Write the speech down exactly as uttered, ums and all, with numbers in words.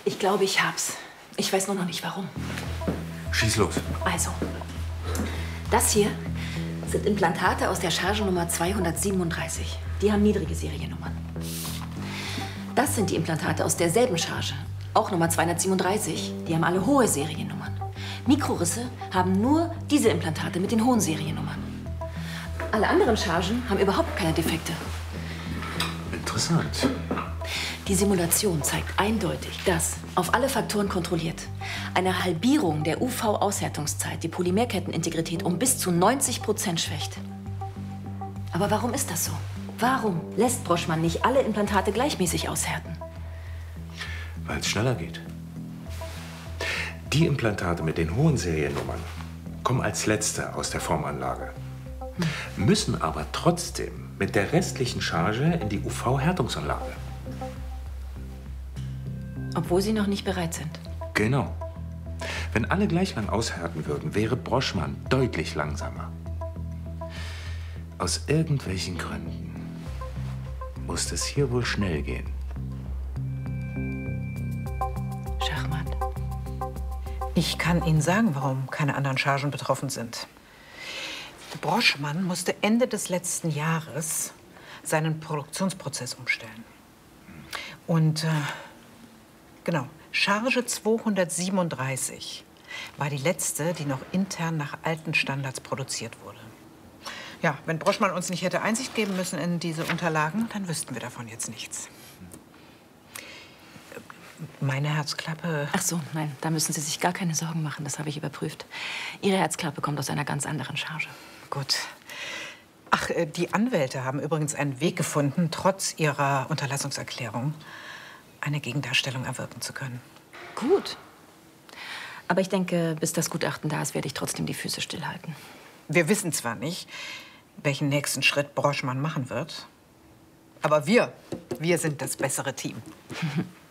Ich glaube, ich hab's. Ich weiß nur noch nicht, warum. Schieß los. Also, das hier sind Implantate aus der Chargennummer zweihundertsiebenunddreißig. Die haben niedrige Seriennummern. Das sind die Implantate aus derselben Charge, auch Nummer zweihundertsiebenunddreißig. Die haben alle hohe Seriennummern. Mikrorisse haben nur diese Implantate mit den hohen Seriennummern. Alle anderen Chargen haben überhaupt keine Defekte. Interessant. Die Simulation zeigt eindeutig, dass, auf alle Faktoren kontrolliert, eine Halbierung der U V-Aushärtungszeit die Polymerkettenintegrität um bis zu neunzig Prozent schwächt. Aber warum ist das so? Warum lässt Broschmann nicht alle Implantate gleichmäßig aushärten? Weil es schneller geht. Die Implantate mit den hohen Seriennummern kommen als letzte aus der Formanlage, müssen aber trotzdem mit der restlichen Charge in die U V-Härtungsanlage. Obwohl sie noch nicht bereit sind. Genau. Wenn alle gleich lang aushärten würden, wäre Broschmann deutlich langsamer. Aus irgendwelchen Gründen muss es hier wohl schnell gehen. Schachmatt. Ich kann Ihnen sagen, warum keine anderen Chargen betroffen sind. Broschmann musste Ende des letzten Jahres seinen Produktionsprozess umstellen. Und äh, genau, Charge zweihundertsiebenunddreißig war die letzte, die noch intern nach alten Standards produziert wurde. Ja, wenn Broschmann uns nicht hätte Einsicht geben müssen in diese Unterlagen, dann wüssten wir davon jetzt nichts. Meine Herzklappe... Ach so, nein, da müssen Sie sich gar keine Sorgen machen. Das habe ich überprüft. Ihre Herzklappe kommt aus einer ganz anderen Charge. Gut. Ach, äh, die Anwälte haben übrigens einen Weg gefunden, trotz ihrer Unterlassungserklärung eine Gegendarstellung erwirken zu können. Gut. Aber ich denke, bis das Gutachten da ist, werde ich trotzdem die Füße stillhalten. Wir wissen zwar nicht, welchen nächsten Schritt Broschmann machen wird, aber wir, wir sind das bessere Team.